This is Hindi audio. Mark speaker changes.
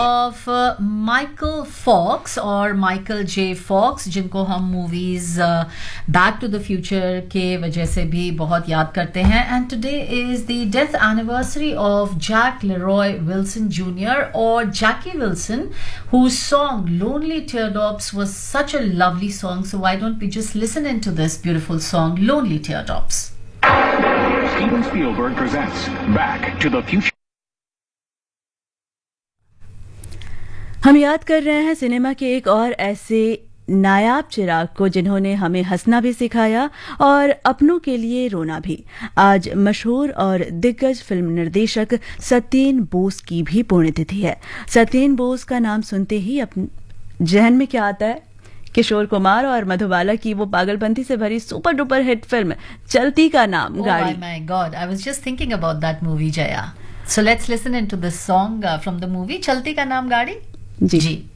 Speaker 1: ऑफ माइकल फॉक्स और माइकल जे फॉक्स, जिनको हम movies back to the future के वजह से भी बहुत याद करते हैं. And today is the death anniversary of Jack Leroy Wilson junior और जैकी Wilson, whose song Lonely Teardrops was such a lovely song. So why don't we just listen into this beautiful song, Lonely Teardrops.
Speaker 2: Steven Spielberg presents Back to the Future.
Speaker 3: हम याद कर रहे हैं सिनेमा के एक और ऐसे नायाब चिराग को जिन्होंने हमें हंसना भी सिखाया और अपनों के लिए रोना भी. आज मशहूर और दिग्गज फिल्म निर्देशक सत्येन बोस की भी पुण्यतिथि है. सत्येन बोस का नाम सुनते ही जहन में क्या आता है? किशोर कुमार और मधुबाला की वो पागलपंती से भरी सुपर डुपर हिट फिल्म चलती का नाम गाड़ी.
Speaker 1: Oh my God, I was just thinking about that movie, Jaya. So let's listen into this song from the movie Chalti Ka Naam Gaadi.
Speaker 3: Ji.